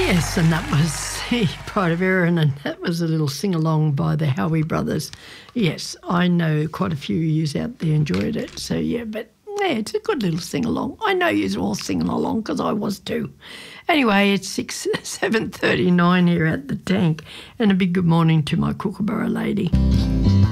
Yes, and that was the Pride of Erin, and that was a little sing-along by the Howie Brothers. Yes, I know quite a few of you out there enjoyed it, so yeah, but yeah, it's a good little sing-along. I know you're all singing along because I was too. Anyway, it's 7:39 here at the tank, and a big good morning to my Kookaburra lady.